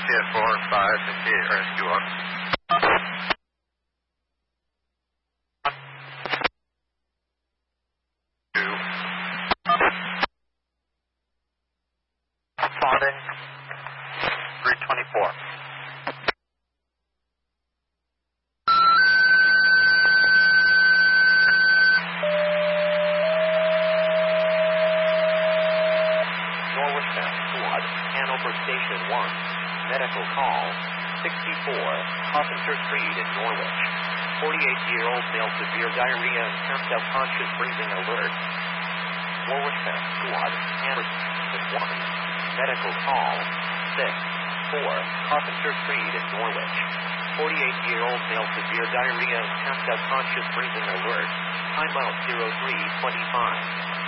4 and 5, 58, rescue 1. Responding 324. Hanover Station 1, medical call, 64, Hoffinger Street in Norwich. 48-year-old male, severe diarrhea and self-conscious breathing alert. Norwich Fast Squad, Hanover Station 1, medical call, 6, 4, Hoffinger Street in Norwich. 48-year-old male, severe diarrhea and self-conscious breathing alert. Timeout 0325.